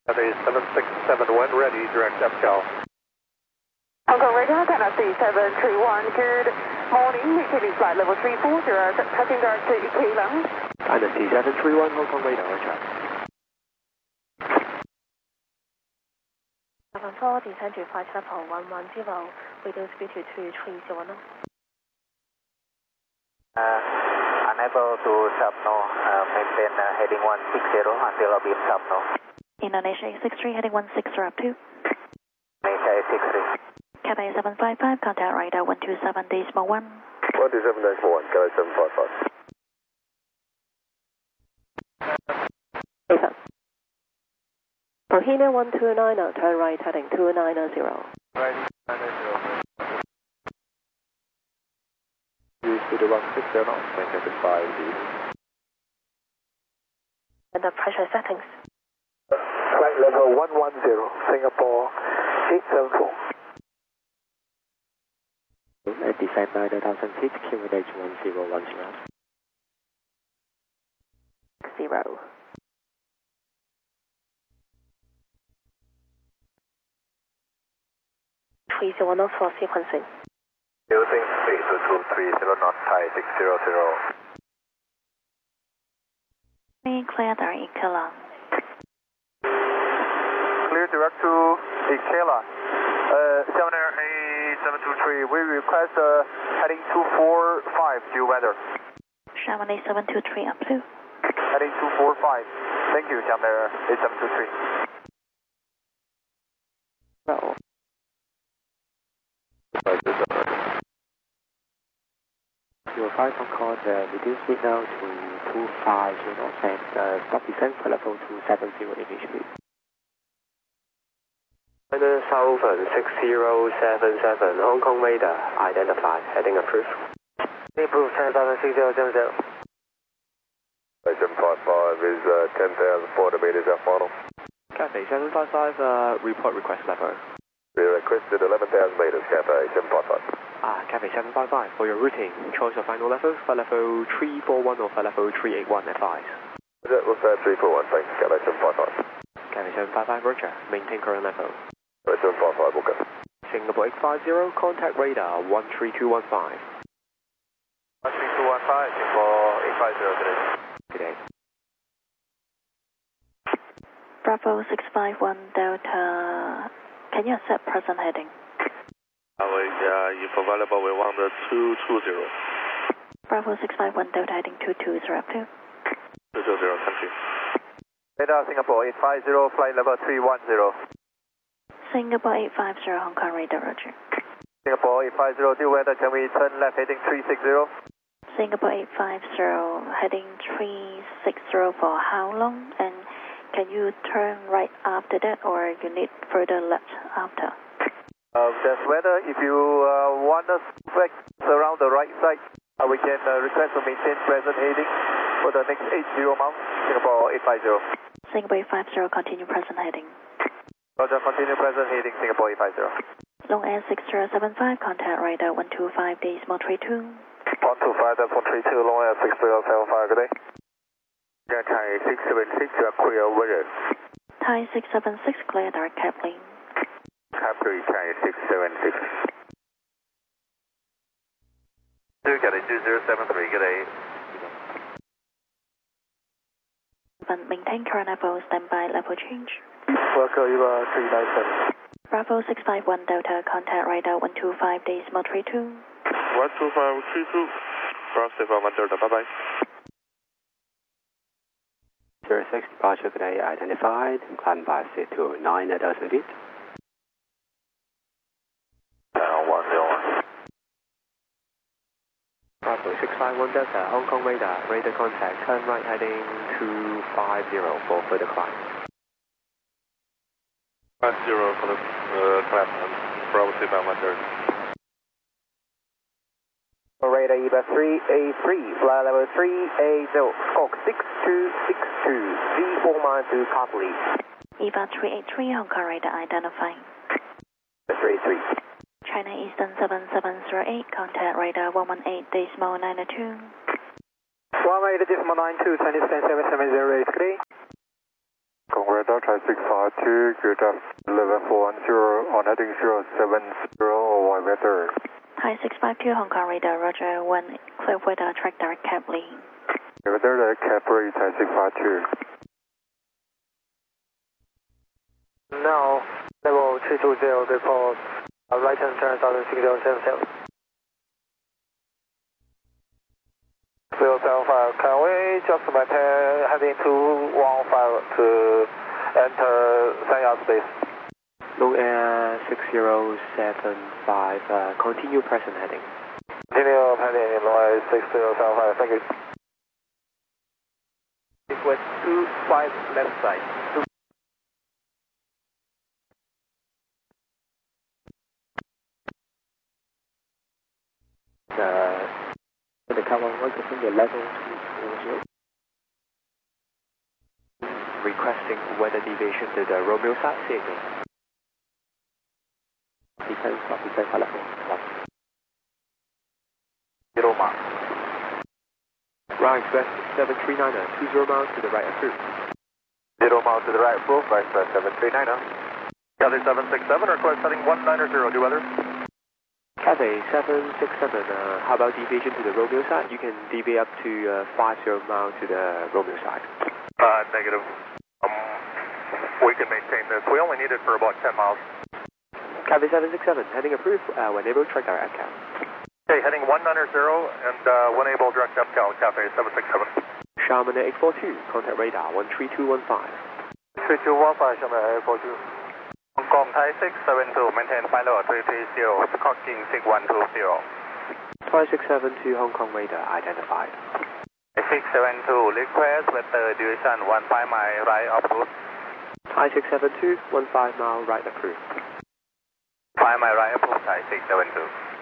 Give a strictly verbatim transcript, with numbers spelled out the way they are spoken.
Cathay seven six seven one, ready, direct up call. Hong Kong radar, Cathay seven three one, good morning, maintaining flight level three four zero, touching direct to Keeling. Dynasty seven three one, Hong Kong radar, roger. seven four, descend to flight level one one zero, radio speed to two three zero. Uh, unable to subno, uh, maintain uh, heading one six zero until a beam subno. Indonesia eight six three, heading one six zero up to. Indonesia eight six three. Cathay seven five five, contact radar one two seven decimal one. one two seven decimal one, Cathay seven five five. Listen. Bohemia one two nine zero, turn right heading two nine zero. Right, nine zero. Use to the one six zero, maintain five D. And the pressure settings. Flight level one one zero, Singapore eight seven four. At descend nine thousand feet, Q N H one zero one zero. Zero. three zero knots for sequencing. Using three two two three zero knot, Thai six zero zero. Clear direct Ikela. Clear direct to Ikela. Uh, seven Air A seven two three, we request uh, heading two four five, due weather. Sherman A seven two three up to. Heading two four five. Thank you, Sherman Air A seven two three. No. Your five on call, uh, reduce speed now to two five zero and uh, stop descent for level two seven zero initially. China Southern six zero seven seven, Hong Kong radar, identified, heading approved. Approved, China Southern six zero seven zero. seven five five is uh, ten thousand four hundred meters F model. Cathay seven five five, uh, report request level. We requested eleven thousand meters, Cathay seven five five. Ah, Cathay seven five five, for your routing, choice of final level, flight level three four one or flight level three eight one advise. That was uh, three four one, thanks, Cathay seven five five. Cathay seven five five, roger, maintain current level. seven five five, okay. Singapore eight five zero, contact radar one three two one five. one three two one five, Singapore eight five zero today. Today. Bravo six five one Delta. Can you accept present heading? Uh, uh, if available, we want the two two zero. Bravo six five one Delta heading two two zero up to. two two zero, thank you. Radar Singapore eight five zero, flight level three one zero. Singapore eight five zero, Hong Kong radar, roger. Singapore eight five zero, due weather, can we turn left heading three six zero? Singapore eight five zero, heading three six zero for how long? And can you turn right after that, or you need further left after? Uh, that's weather. If you uh, want us back around the right side, uh, we can uh, request to maintain present heading for the next eight zero mount, Singapore eight five zero. Singapore eight five zero, continue present heading. Roger, continue present heading, Singapore eight five zero. Long Air six zero seven five, contact radar one two five decimal three two. one two five decimal three two, Long Air six zero seven five, good day. Yeah, Thai six seven six, you are clear weather. Thai six seven six, clear direct Kapling. Capri, Thai six seven six. two, got a two zero seven three, good day. Maintain current level, standby level change. Welcome, you are three nine seven. Bravo six five one Delta, contact radar one two five decimal three two. one two five three two. Bravo six five one Delta, bye bye. zero six departure today identified, climb by seat to nine thousand feet. Uh, one zero one. Bravo six five one Delta, Hong Kong radar, radar contact, turn right heading two five zero for further climb. five zero for the uh, climb, Bravo six five one Delta. Radar E B A three eight three, flight level three eight zero, Fox six two six two, V four nine two, copy. E B A three eight three, Hong Kong radar identifying. three eight three. China Eastern seven seven zero eight, contact radar one one eight decimal nine two. one one eight decimal nine two, Chinese seven seven zero eight, good day. Hong Kong radar, Thai six five two, good afternoon, eleven four one zero, on heading zero seven zero, or weather. Thai six five two, Hong Kong radar, roger, one, clear weather, track direct cab lead. Weather direct cab lead, Thai six five two. Now, level three two zero, report, uh, right hand turn one thousand six zero seven seven. zero seven five, can we just maintain heading two one five to enter Sanya space? Low Air six zero seven five, uh, continue present heading. Continue heading in low Air six zero seven five, thank you. Request two five left side. Two. Uh, the cover one percent your level two four zero. Requesting weather deviation to the Romeo side, say again. Descend, stop, descend, telephone, one. Zero mark. Right, Express seven three nine, two zero miles to the right approved. Zero miles to the right, approve, right, Express seven three nine. Cathay seven six seven, request heading one nine zero, do weather. Cathay seven six seven, uh, how about deviation to the Romeo side? You can deviate up to uh, five zero miles to the Romeo side. Uh, negative. Um, we can maintain this. We only need it for about ten miles. Cathay seven six seven, heading approved, uh, when able, track direct cab. Okay, heading one nine zero and uh, when able, direct up cal, Cathay seven six seven. Xiamen eight four two, contact radar one three two one five. three two one five, Xiamen eight four two. Hong Kong Thai six seven two, maintain flight level three three zero, Squawking six one two zero. Thai six seven two, Hong Kong radar identified. six seven two, request weather duration one five mile right of route. Thai six seven two, one five mile right approved. five mile right approved, Thai six seven two.